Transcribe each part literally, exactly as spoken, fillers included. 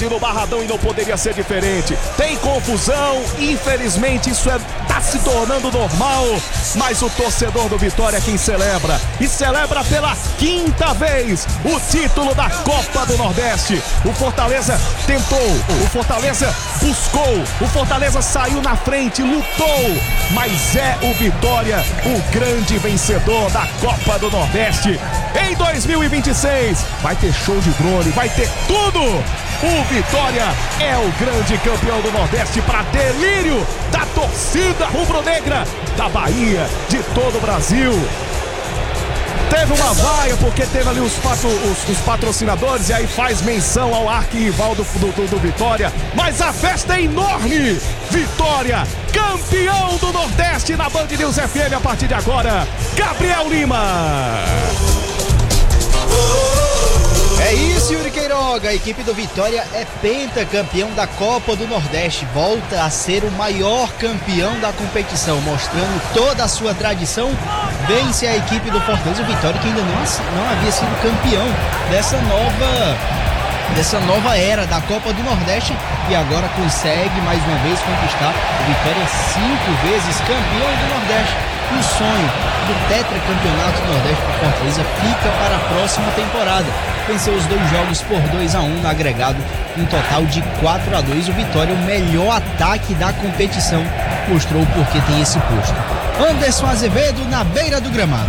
acontece no Barradão e não poderia ser diferente. Tem confusão, infelizmente isso é, tá se tornando normal, mas o torcedor do Vitória é quem celebra, e celebra pela quinta vez o título da Copa do Nordeste. O Fortaleza tentou, o Fortaleza buscou, o Fortaleza saiu na frente, lutou, mas é o Vitória o grande vencedor da Copa do Nordeste. Em dois mil e vinte e seis vai ter show de drone, vai ter tudo. O Vitória é o grande campeão do Nordeste, para delírio da torcida rubro-negra da Bahia, de todo o Brasil. Teve uma vaia porque teve ali os, patro, os, os patrocinadores, e aí faz menção ao arquirrival do, do, do Vitória. Mas a festa é enorme! Vitória, campeão do Nordeste na Band News F M a partir de agora. Gabriel Lima. É isso, Yuri Queiroga. A equipe do Vitória é pentacampeão da Copa do Nordeste. Volta a ser o maior campeão da competição, mostrando toda a sua tradição. Vence a equipe do Fortaleza. O Vitória que ainda não, não havia sido campeão dessa nova, dessa nova era da Copa do Nordeste, e agora consegue mais uma vez conquistar. O Vitória é cinco vezes campeão do Nordeste. O sonho do tetracampeonato do Nordeste do Fortaleza fica para a próxima temporada. Venceu os dois jogos por dois a um no agregado, um total de quatro a dois. O Vitória, o melhor ataque da competição, mostrou o porquê tem esse posto. Anderson Azevedo na beira do gramado.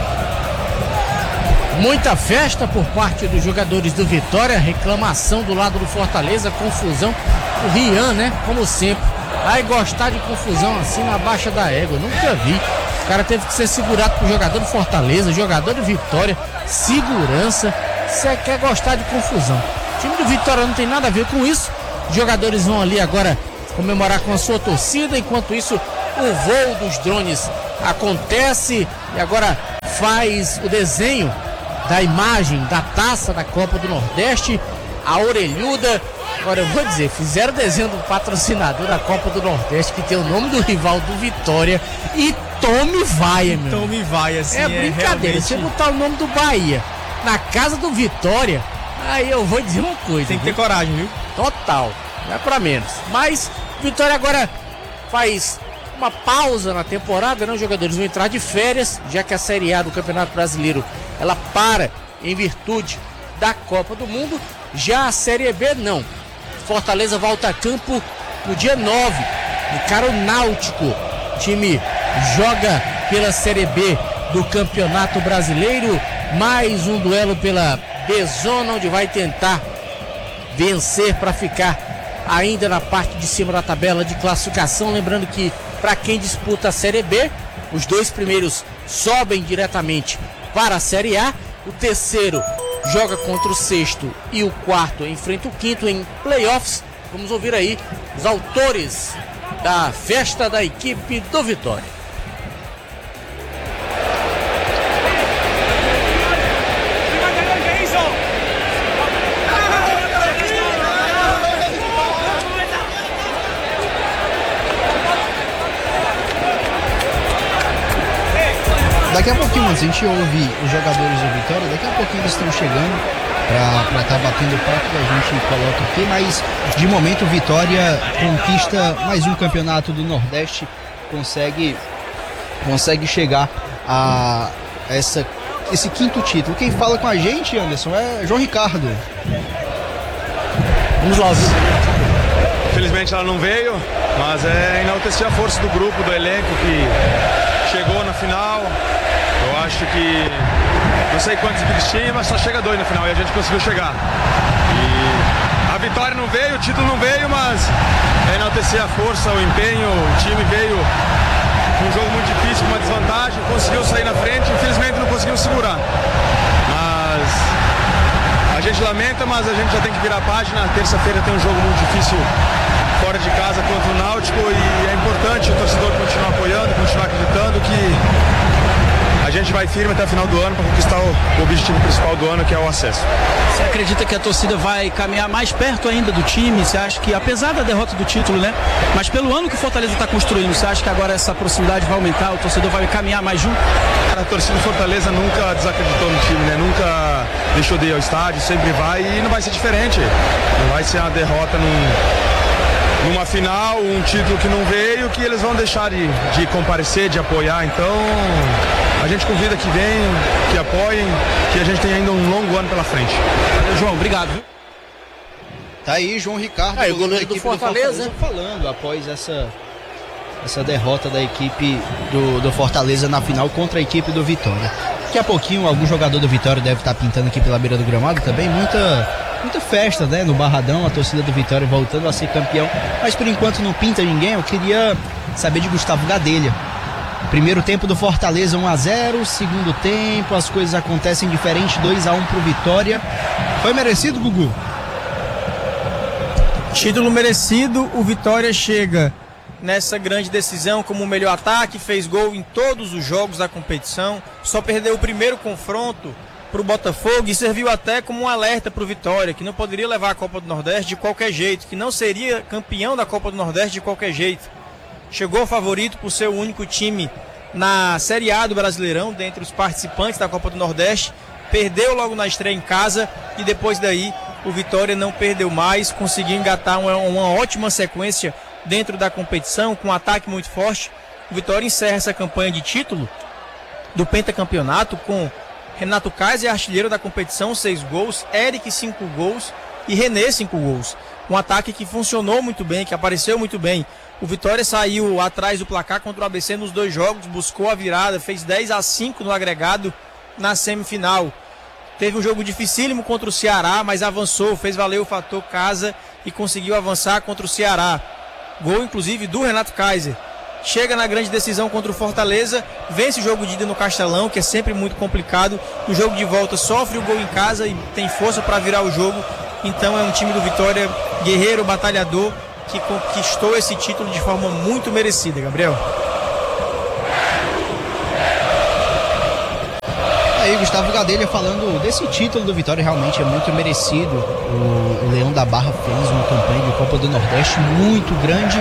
Muita festa por parte dos jogadores do Vitória, reclamação do lado do Fortaleza, confusão. O Rian, né, como sempre, aí gostar de confusão assim na baixa da égua, nunca vi. O cara teve que ser segurado por jogador do Fortaleza, jogador do Vitória, segurança. Você quer gostar de confusão? O time do Vitória não tem nada a ver com isso. Os jogadores vão ali agora comemorar com a sua torcida. Enquanto isso, o voo dos drones acontece e agora faz o desenho da imagem da taça da Copa do Nordeste, a orelhuda. Agora eu vou dizer, fizeram o desenho do patrocinador da Copa do Nordeste, que tem o nome do rival do Vitória, e tome vaia, meu. Tome vaia, assim, é brincadeira, é realmente... você botar o nome do Bahia na casa do Vitória, aí eu vou dizer uma coisa. Tem que viu? ter coragem, viu? Total, não é pra menos. Mas Vitória agora faz uma pausa na temporada, né? Os jogadores vão entrar de férias, já que a Série A do Campeonato Brasileiro ela para em virtude da Copa do Mundo. Já a Série B não. Fortaleza volta a campo no dia nove, encara o Náutico. O time joga pela Série B do Campeonato Brasileiro. Mais um duelo pela B-Zona, onde vai tentar vencer para ficar ainda na parte de cima da tabela de classificação. Lembrando que para quem disputa a Série B, os dois primeiros sobem diretamente para a Série A. O terceiro joga contra o sexto e o quarto enfrenta o quinto em playoffs. Vamos ouvir aí os autores da festa da equipe do Vitória. Daqui a pouquinho, a gente ouve os jogadores do Vitória, daqui a pouquinho eles estão chegando para estar tá batendo o papo que a gente coloca aqui, mas de momento o Vitória conquista mais um campeonato do Nordeste, consegue, consegue chegar a essa, esse quinto título. Quem fala com a gente, Anderson, é João Ricardo. Vamos lá, ouvir. Infelizmente ela não veio, mas é enaltecer a força do grupo, do elenco que chegou na final. Eu acho que não sei quantos equipes tinha, mas só chega dois na final e a gente conseguiu chegar. E a vitória não veio, o título não veio, mas é enaltecer a força, o empenho. O time veio num jogo muito difícil, com uma desvantagem, conseguiu sair na frente, infelizmente não conseguiu segurar. Mas a gente lamenta, mas a gente já tem que virar a página. Terça-feira tem um jogo muito difícil fora de casa contra o Náutico, e é importante o torcedor continuar apoiando, continuar acreditando que a a gente vai firme até o final do ano para conquistar o, o objetivo principal do ano, que é o acesso. Você acredita que a torcida vai caminhar mais perto ainda do time? Você acha que, apesar da derrota do título, né? Mas pelo ano que o Fortaleza está construindo, você acha que agora essa proximidade vai aumentar? O torcedor vai caminhar mais junto? Cara, a torcida do Fortaleza nunca desacreditou no time, né? Nunca deixou de ir ao estádio, sempre vai e não vai ser diferente. Não vai ser uma derrota num, numa final, um título que não veio, que eles vão deixar de, de comparecer, de apoiar. Então, a gente convida que venham, que apoiem, que a gente tem ainda um longo ano pela frente. Valeu, João, obrigado. Viu? Tá aí João Ricardo, aí, o goleiro do Fortaleza, do Fortaleza falando após essa, essa derrota da equipe do, do Fortaleza na final contra a equipe do Vitória. Daqui a pouquinho algum jogador do Vitória deve estar pintando aqui pela beira do gramado também, muita, muita festa, né, no Barradão, a torcida do Vitória voltando a ser campeão, mas por enquanto não pinta ninguém. Eu queria saber de Gustavo Gadelha. Primeiro tempo do Fortaleza um a zero, segundo tempo as coisas acontecem diferente, dois a um pro Vitória. Foi merecido, Gugu? Título merecido, o Vitória chega nessa grande decisão como o melhor ataque, fez gol em todos os jogos da competição, só perdeu o primeiro confronto para o Botafogo e serviu até como um alerta para o Vitória, que não poderia levar a Copa do Nordeste de qualquer jeito, que não seria campeão da Copa do Nordeste de qualquer jeito. Chegou favorito por ser o único time na Série A do Brasileirão, dentre os participantes da Copa do Nordeste, perdeu logo na estreia em casa e depois daí o Vitória não perdeu mais, conseguiu engatar uma, uma ótima sequência dentro da competição, com um ataque muito forte. O Vitória encerra essa campanha de título do pentacampeonato com Renato Kaiser, artilheiro da competição, seis gols, Eric, cinco gols e René, cinco gols. Um ataque que funcionou muito bem, que apareceu muito bem. O Vitória saiu atrás do placar contra o A B C nos dois jogos, buscou a virada, fez dez a cinco no agregado na semifinal. Teve um jogo dificílimo contra o Ceará, mas avançou, fez valer o fator casa e conseguiu avançar contra o Ceará. Gol, inclusive, do Renato Kaiser. Chega na grande decisão contra o Fortaleza, vence o jogo de ida no Castelão, que é sempre muito complicado. No jogo de volta sofre o gol em casa e tem força para virar o jogo. Então é um time do Vitória guerreiro, batalhador, que conquistou esse título de forma muito merecida, Gabriel. Aí Gustavo Gadelha falando desse título do Vitória, realmente é muito merecido. O, o Leão da Barra fez uma campanha de Copa do Nordeste muito grande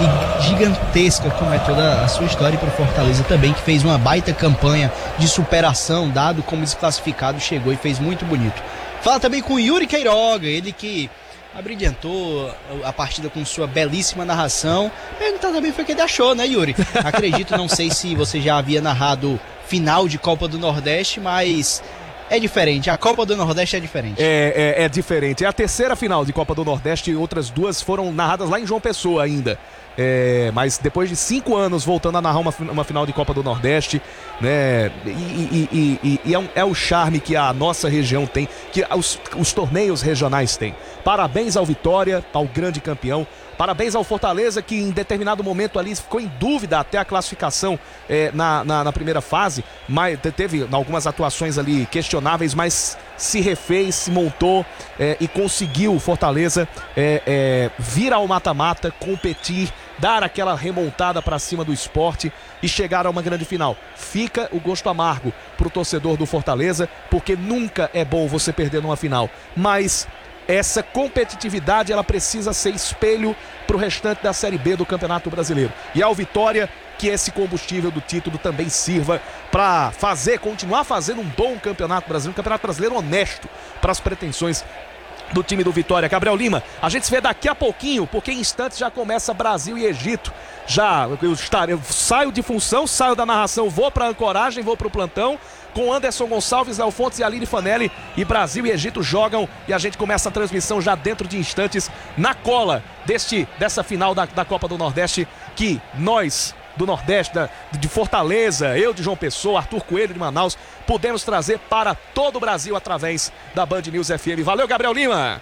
e gigantesca, como é toda a sua história, para o Fortaleza também, que fez uma baita campanha de superação, dado como desclassificado, chegou e fez muito bonito. Fala também com o Yuri Queiroga, ele que abrilhantou a partida com sua belíssima narração. Perguntar também foi o que ele achou, né, Yuri? Acredito, não sei se você já havia narrado final de Copa do Nordeste, mas é diferente, a Copa do Nordeste é diferente. É, é, é diferente, é a terceira final de Copa do Nordeste e outras duas foram narradas lá em João Pessoa ainda. É, mas depois de cinco anos voltando a narrar uma, uma final de Copa do Nordeste, né? E, e, e, e, e é, um, é o charme que a nossa região tem, que os, os torneios regionais têm. Parabéns ao Vitória, ao grande campeão. Parabéns ao Fortaleza, que em determinado momento ali ficou em dúvida até a classificação é, na, na, na primeira fase, mas teve algumas atuações ali questionáveis, mas se refez, se montou é, e conseguiu o Fortaleza é, é, vir ao mata-mata, competir, dar aquela remontada para cima do Sport e chegar a uma grande final. Fica o gosto amargo para o torcedor do Fortaleza, porque nunca é bom você perder numa final, mas essa competitividade ela precisa ser espelho para o restante da Série B do Campeonato Brasileiro. E ao Vitória, que esse combustível do título também sirva para fazer, continuar fazendo um bom Campeonato Brasileiro, um Campeonato Brasileiro honesto para as pretensões do time do Vitória. Gabriel Lima, a gente se vê daqui a pouquinho, porque em instantes já começa Brasil e Egito. Já eu, estarei, eu saio de função, saio da narração, vou para a ancoragem, vou para o plantão, com Anderson Gonçalves, Léo Fontes e Aline Fanelli, e Brasil e Egito jogam, e a gente começa a transmissão já dentro de instantes, na cola deste, dessa final da, da Copa do Nordeste, que nós do Nordeste, da, de Fortaleza, eu de João Pessoa, Arthur Coelho de Manaus, pudemos trazer para todo o Brasil através da Band News F M. Valeu, Gabriel Lima!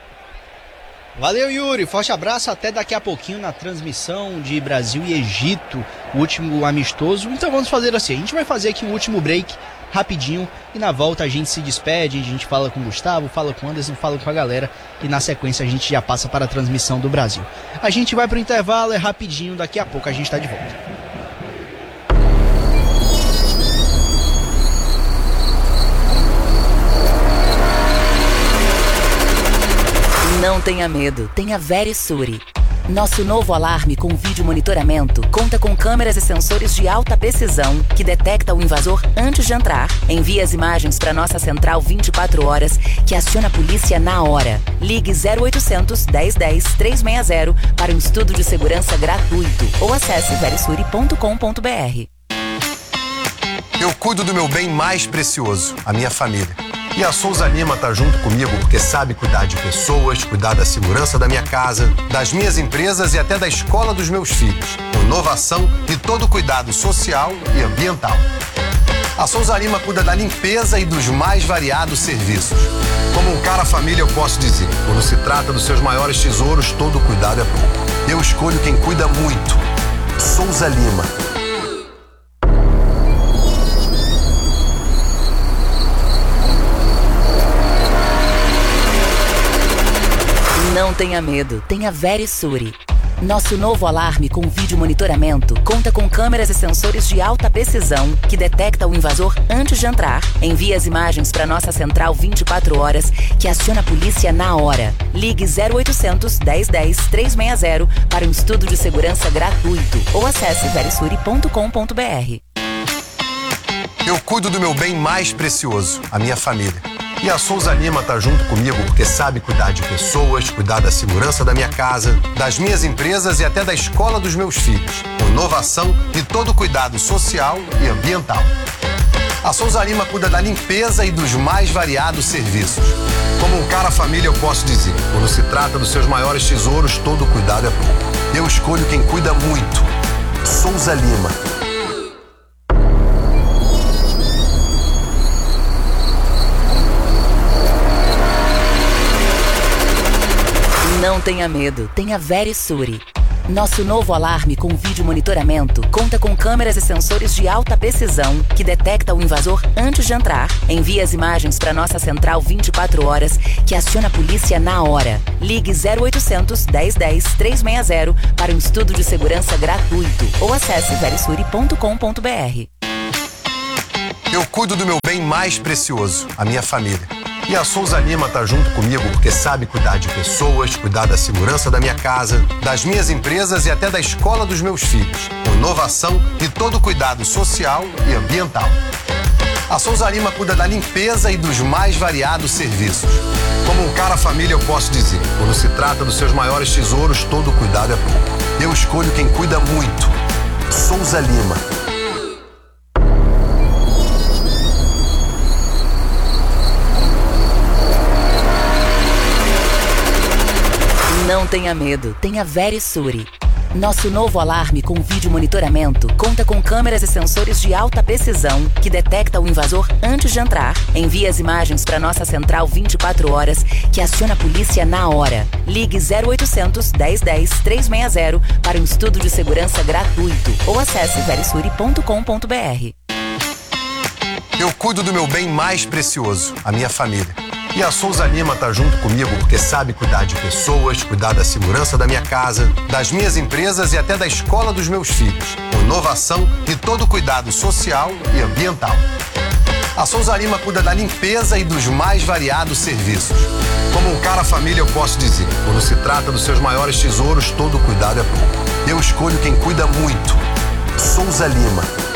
Valeu, Yuri, forte abraço, até daqui a pouquinho na transmissão de Brasil e Egito, o último amistoso. Então vamos fazer assim, a gente vai fazer aqui um último break rapidinho e na volta a gente se despede, a gente fala com o Gustavo, fala com o Anderson, fala com a galera e na sequência a gente já passa para a transmissão do Brasil. A gente vai para o intervalo, é rapidinho, daqui a pouco a gente está de volta. Não tenha medo, tenha Verisure. Nosso novo alarme com vídeo monitoramento conta com câmeras e sensores de alta precisão que detecta o invasor antes de entrar, envia as imagens para nossa central vinte e quatro horas, que aciona a polícia na hora. Ligue zero oitocentos, dez dez, trezentos e sessenta para um estudo de segurança gratuito ou acesse verisure ponto com ponto br. Eu cuido do meu bem mais precioso, a minha família. E a Souza Lima tá junto comigo porque sabe cuidar de pessoas, cuidar da segurança da minha casa, das minhas empresas e até da escola dos meus filhos. Com inovação e todo cuidado social e ambiental. A Souza Lima cuida da limpeza e dos mais variados serviços. Como um cara família eu posso dizer, quando se trata dos seus maiores tesouros, todo cuidado é pouco. Eu escolho quem cuida muito. Souza Lima. Não tenha medo, tenha Verisure. Nosso novo alarme com vídeo monitoramento conta com câmeras e sensores de alta precisão que detecta o invasor antes de entrar, envia as imagens para nossa central vinte e quatro horas, que aciona a polícia na hora. Ligue zero oitocentos, dez dez, trezentos e sessenta para um estudo de segurança gratuito ou acesse verisure ponto com ponto br. Eu cuido do meu bem mais precioso, a minha família. E a Souza Lima tá junto comigo porque sabe cuidar de pessoas, cuidar da segurança da minha casa, das minhas empresas e até da escola dos meus filhos. Com inovação e todo cuidado social e ambiental. A Souza Lima cuida da limpeza e dos mais variados serviços. Como um cara família eu posso dizer, quando se trata dos seus maiores tesouros, todo cuidado é pouco. Eu escolho quem cuida muito. Souza Lima. Não tenha medo, tenha Verisure. Nosso novo alarme com vídeo monitoramento conta com câmeras e sensores de alta precisão que detecta o invasor antes de entrar, envia as imagens para nossa central vinte e quatro horas, que aciona a polícia na hora. Ligue zero oitocentos, dez dez, trezentos e sessenta para um estudo de segurança gratuito ou acesse verisure ponto com ponto br. Eu cuido do meu bem mais precioso, a minha família. E a Souza Lima tá junto comigo porque sabe cuidar de pessoas, cuidar da segurança da minha casa, das minhas empresas e até da escola dos meus filhos. Com inovação e todo cuidado social e ambiental. A Souza Lima cuida da limpeza e dos mais variados serviços. Como um cara família eu posso dizer, quando se trata dos seus maiores tesouros, todo cuidado é pouco. Eu escolho quem cuida muito. Souza Lima. Não tenha medo, tenha Verisure. Nosso novo alarme com vídeo monitoramento conta com câmeras e sensores de alta precisão que detecta o invasor antes de entrar, envia as imagens para nossa central vinte e quatro horas, que aciona a polícia na hora. Ligue zero oitocentos, dez dez, trezentos e sessenta para um estudo de segurança gratuito ou acesse verisure ponto com ponto br. Eu cuido do meu bem mais precioso, a minha família. E a Souza Lima tá junto comigo porque sabe cuidar de pessoas, cuidar da segurança da minha casa, das minhas empresas e até da escola dos meus filhos. Com inovação e todo cuidado social e ambiental. A Souza Lima cuida da limpeza e dos mais variados serviços. Como um cara família eu posso dizer, quando se trata dos seus maiores tesouros, todo cuidado é pouco. Eu escolho quem cuida muito. Souza Lima.